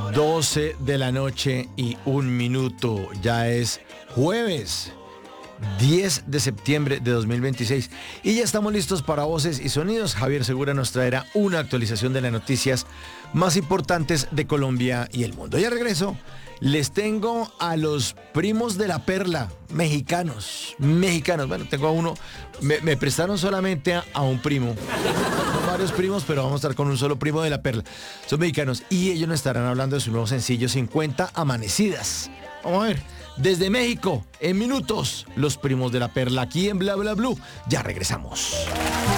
12 de la noche y 1 minuto. Ya es jueves 10 de septiembre de 2026 y ya estamos listos para Voces y Sonidos. Javier Segura nos traerá una actualización de las noticias más importantes de Colombia y el mundo. Ya regreso. Les tengo a los primos de la perla, mexicanos. Bueno, tengo a uno, me prestaron solamente a un primo. Son varios primos, pero vamos a estar con un solo primo de la perla. Son mexicanos y ellos nos estarán hablando de su nuevo sencillo 50 Amanecidas. Vamos a ver, desde México, en minutos, los primos de la perla aquí en Bla Bla Blue. Ya regresamos.